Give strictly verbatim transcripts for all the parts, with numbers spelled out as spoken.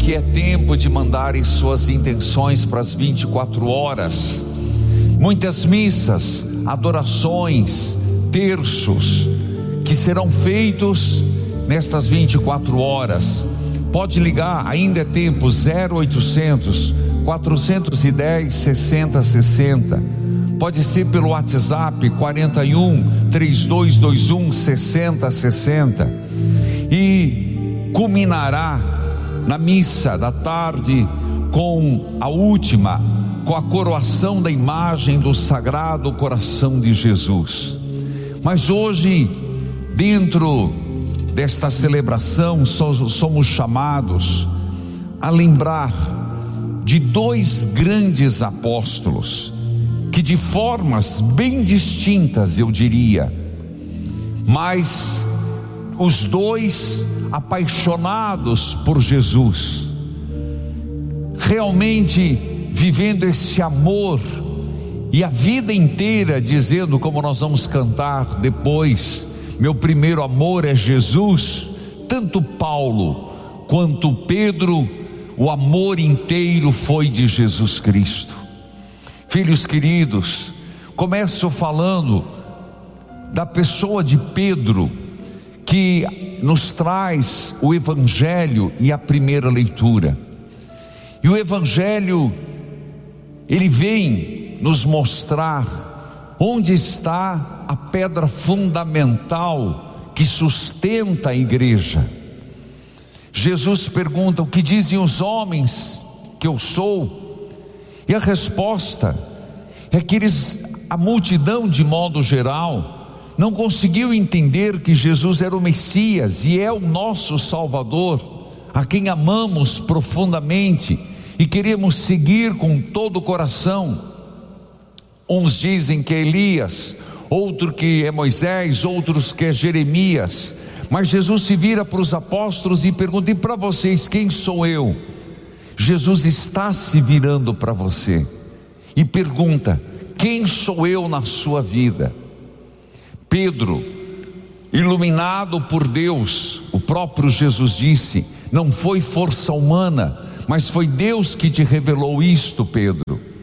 que é tempo de mandarem suas intenções para as vinte e quatro horas. Muitas missas, adorações, terços que serão feitos nestas vinte e quatro horas. Pode ligar, ainda é tempo, zero oitocentos, quatrocentos e dez, sessenta sessenta. Pode ser pelo WhatsApp quarenta e um, trinta e dois vinte e um, sessenta sessenta. E culminará na missa da tarde com a última, com a coroação da imagem do Sagrado Coração de Jesus. Mas hoje, dentro desta celebração, somos chamados a lembrar de dois grandes apóstolos, que de formas bem distintas, eu diria, mas os dois apaixonados por Jesus, realmente vivendo esse amor, e a vida inteira dizendo, como nós vamos cantar depois, meu primeiro amor é Jesus. Tanto Paulo quanto Pedro, o amor inteiro foi de Jesus Cristo. Filhos queridos, começo falando da pessoa de Pedro, que nos traz o Evangelho e a primeira leitura. E o Evangelho, ele vem nos mostrar onde está a pedra fundamental que sustenta a igreja. Jesus pergunta: o que dizem os homens que eu sou? E a resposta é que eles, a multidão de modo geral, não conseguiu entender que Jesus era o Messias e é o nosso Salvador, a quem amamos profundamente e queremos seguir com todo o coração. Uns dizem que é Elias, outro que é Moisés, outros que é Jeremias. Mas Jesus se vira para os apóstolos e pergunta: e para vocês, quem sou eu? Jesus está se virando para você e pergunta: quem sou eu na sua vida? Pedro, iluminado por Deus, o próprio Jesus disse: não foi força humana, mas foi Deus que te revelou isto, Pedro.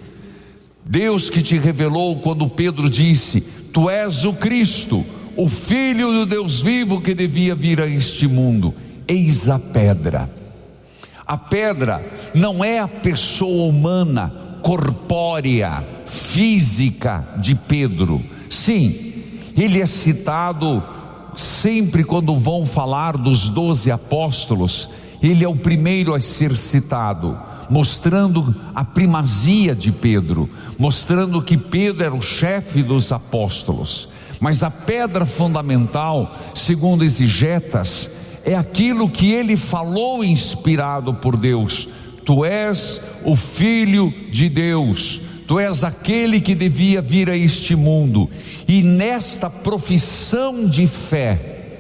Deus que te revelou quando Pedro disse: tu és o Cristo, o Filho do Deus vivo que devia vir a este mundo. Eis a pedra. A pedra não é a pessoa humana, corpórea, física de Pedro. Sim, ele é citado sempre quando vão falar dos doze apóstolos. Ele é o primeiro a ser citado, mostrando a primazia de Pedro, mostrando que Pedro era o chefe dos apóstolos. Mas a pedra fundamental, segundo exegetas, é aquilo que ele falou inspirado por Deus: tu és o Filho de Deus, tu és aquele que devia vir a este mundo. E nesta profissão de fé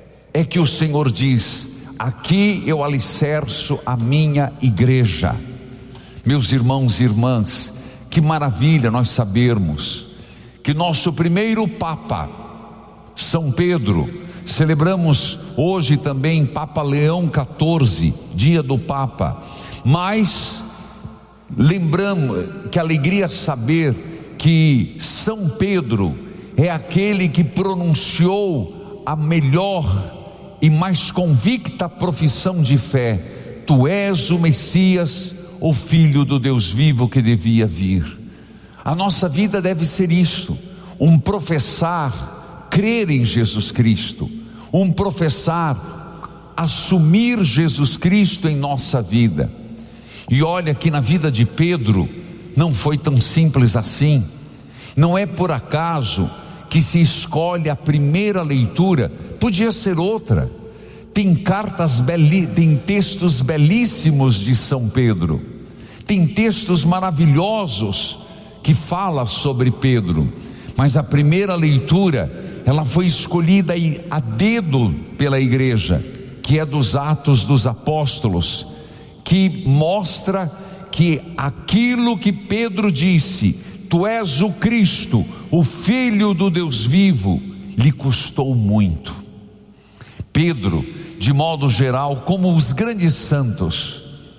é que o Senhor diz: aqui eu alicerço a minha igreja. Meus irmãos e irmãs, que maravilha nós sabermos que nosso primeiro Papa, São Pedro, celebramos hoje também Papa Leão quatorze, dia do Papa, mas lembramos, que alegria saber que São Pedro é aquele que pronunciou a melhor e mais convicta profissão de fé: tu és o Messias, o Filho do Deus vivo que devia vir. A nossa vida deve ser isso: um professar crer em Jesus Cristo, um professar assumir Jesus Cristo em nossa vida. E olha que na vida de Pedro não foi tão simples assim. Não é por acaso que se escolhe a primeira leitura, podia ser outra. Tem cartas beli, tem textos belíssimos de São Pedro, tem textos maravilhosos que fala sobre Pedro, mas a primeira leitura, ela foi escolhida a dedo pela igreja, que é dos Atos dos Apóstolos, que mostra que aquilo que Pedro disse: tu és o Cristo, o Filho do Deus vivo, lhe custou muito. Pedro, de modo geral, como os grandes santos,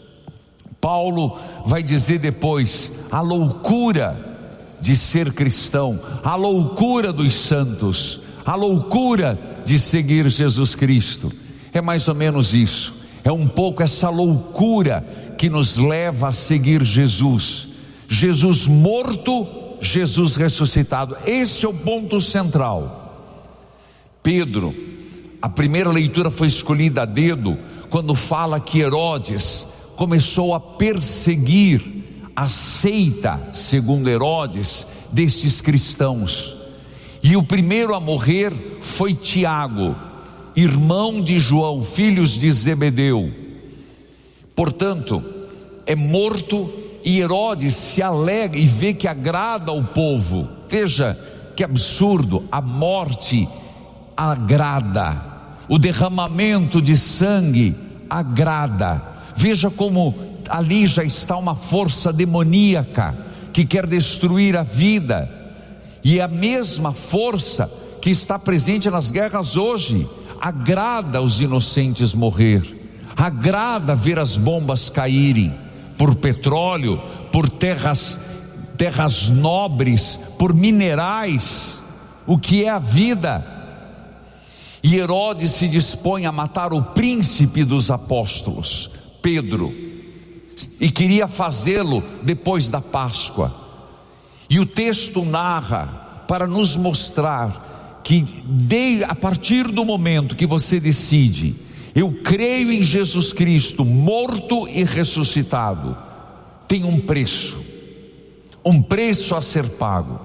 Paulo vai dizer depois a loucura de ser cristão, a loucura dos santos, a loucura de seguir Jesus Cristo. É mais ou menos isso, é um pouco essa loucura que nos leva a seguir Jesus. Jesus morto, Jesus ressuscitado. Este é o ponto central. Pedro, a primeira leitura foi escolhida a dedo quando fala que Herodes começou a perseguir a seita, segundo Herodes, destes cristãos. E o primeiro a morrer foi Tiago, irmão de João, filhos de Zebedeu. Portanto, é morto, e Herodes se alegra e vê que agrada ao povo. Veja que absurdo, a morte agrada, o derramamento de sangue agrada. Veja como ali já está uma força demoníaca que quer destruir a vida, e é a mesma força que está presente nas guerras hoje. Agrada os inocentes morrer, agrada ver as bombas caírem, por petróleo, por terras, terras nobres, por minerais. O que é a vida? E Herodes se dispõe a matar o príncipe dos apóstolos, Pedro, e queria fazê-lo depois da Páscoa. E o texto narra para nos mostrar que de, a partir do momento que você decide, eu creio em Jesus Cristo, morto e ressuscitado, tem um preço, um preço a ser pago.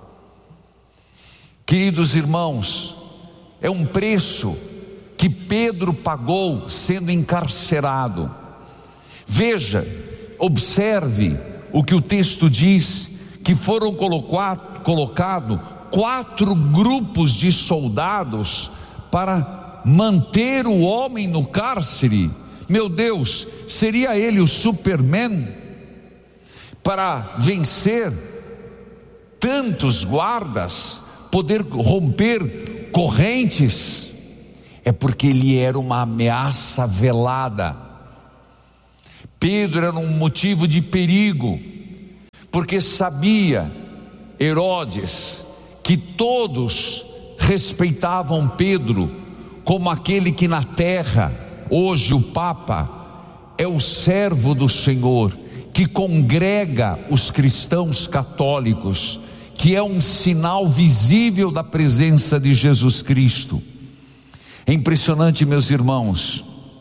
Queridos irmãos, é um preço que Pedro pagou sendo encarcerado. Veja, observe o que o texto diz, que foram colocados colocado quatro grupos de soldados para manter o homem no cárcere. Meu Deus, seria ele o Superman para vencer tantos guardas, poder romper correntes? É porque ele era uma ameaça velada. Pedro era um motivo de perigo, porque sabia Herodes que todos respeitavam Pedro como aquele que na terra, hoje o Papa, é o servo do Senhor, que congrega os cristãos católicos, que é um sinal visível da presença de Jesus Cristo. É impressionante, meus irmãos,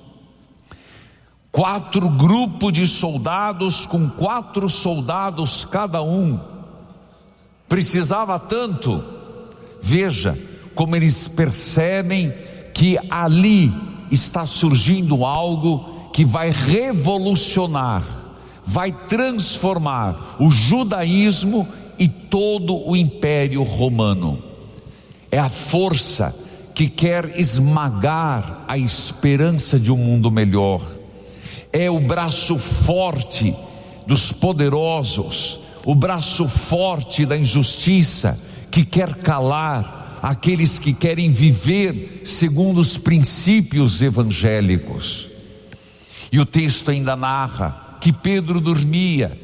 quatro grupos de soldados, com quatro soldados cada um, precisava tanto. Veja como eles percebem que ali está surgindo algo que vai revolucionar, vai transformar o judaísmo e todo o império romano. É a força que quer esmagar a esperança de um mundo melhor. É o braço forte dos poderosos, o braço forte da injustiça, que quer calar aqueles que querem viver segundo os princípios evangélicos. E o texto ainda narra que Pedro dormia,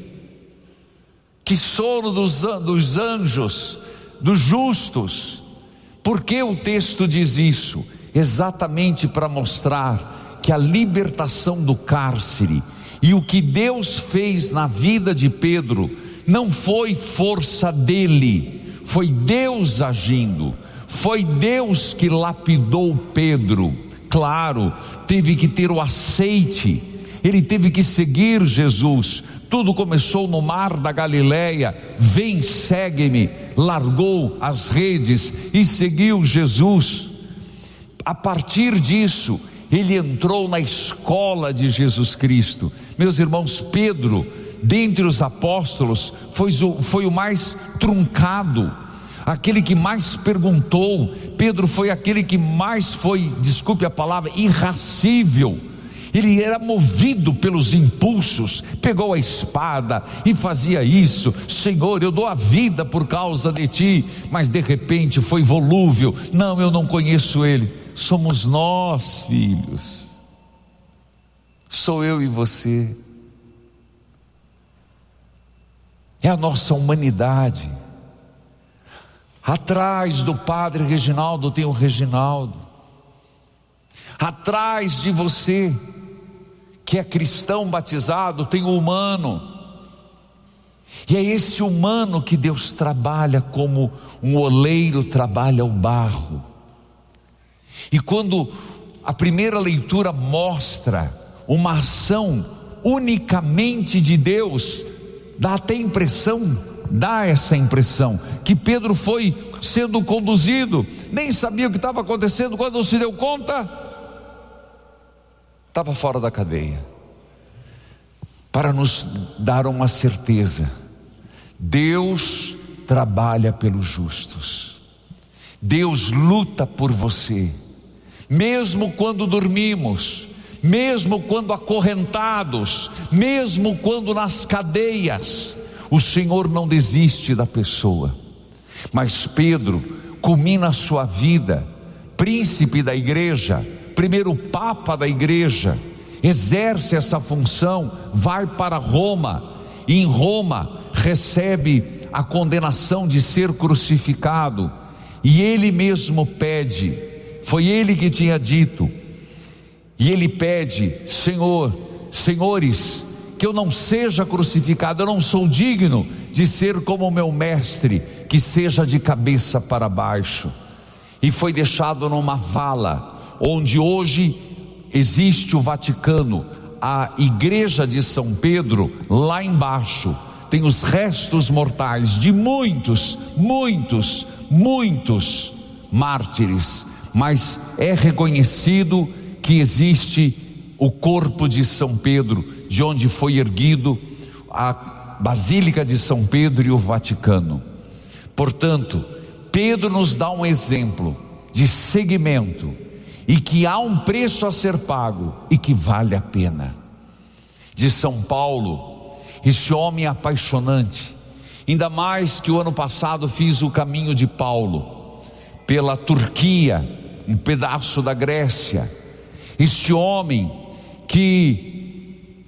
que sono dos, dos anjos, dos justos. Por que o texto diz isso? Exatamente para mostrar que a libertação do cárcere e o que Deus fez na vida de Pedro não foi força dele, foi Deus agindo, foi Deus que lapidou Pedro. Claro, teve que ter o aceite, ele teve que seguir Jesus. Tudo começou no mar da Galileia. Vem, segue-me. Largou as redes e seguiu Jesus. A partir disso, ele entrou na escola de Jesus Cristo. Meus irmãos, Pedro, dentre os apóstolos, foi o, foi o mais truncado, aquele que mais perguntou. Pedro foi aquele que mais foi, desculpe a palavra, irracível. Ele era movido pelos impulsos, pegou a espada e fazia isso. Senhor, eu dou a vida por causa de ti. Mas de repente foi volúvel. Não, eu não conheço ele. Somos nós, filhos. Sou eu e você. é a nossa humanidade. Atrás do Padre Reginaldo tem o Reginaldo. Atrás de você, que é cristão batizado, tem o humano. E é esse humano que Deus trabalha como um oleiro trabalha o barro. E quando a primeira leitura mostra uma ação unicamente de Deus, dá até impressão, dá essa impressão, que Pedro foi sendo conduzido, nem sabia o que estava acontecendo, quando se deu conta, estava fora da cadeia. Para nos dar uma certeza: Deus trabalha pelos justos, Deus luta por você, mesmo quando dormimos, mesmo quando acorrentados, mesmo quando nas cadeias, o Senhor não desiste da pessoa. Mas Pedro culmina a sua vida, príncipe da igreja, primeiro papa da igreja, exerce essa função, vai para Roma, e em Roma recebe a condenação de ser crucificado, e ele mesmo pede, foi ele que tinha dito, e ele pede: Senhor, senhores, que eu não seja crucificado, eu não sou digno de ser como o meu mestre, que seja de cabeça para baixo. E foi deixado numa vala, onde hoje existe o Vaticano, a igreja de São Pedro. Lá embaixo tem os restos mortais de muitos, muitos, muitos mártires, mas é reconhecido que existe o corpo de São Pedro, de onde foi erguido a Basílica de São Pedro e o Vaticano. Portanto, Pedro nos dá um exemplo de seguimento, e que há um preço a ser pago e que vale a pena. De São Paulo, esse homem apaixonante, ainda mais que o ano passado fiz o caminho de Paulo, pela Turquia, um pedaço da Grécia. Este homem que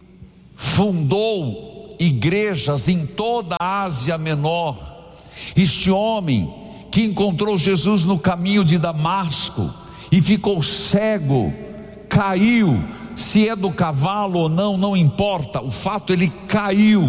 fundou igrejas em toda a Ásia Menor, este homem que encontrou Jesus no caminho de Damasco e ficou cego, caiu, se é do cavalo ou não, não importa, o fato, ele caiu,